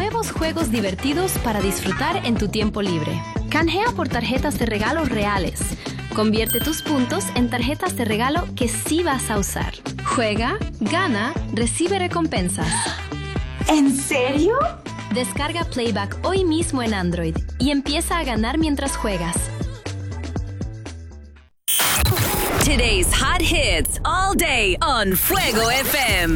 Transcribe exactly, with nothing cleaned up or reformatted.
nuevos juegos divertidos para disfrutar en tu tiempo libre. Canjea por tarjetas de regalo reales. Convierte tus puntos en tarjetas de regalo que sí vas a usar. Juega, gana, recibe recompensas. ¿En serio? Descarga Playback hoy mismo en Android y empieza a ganar mientras juegas. Today's hot hits all day on Fuego F M.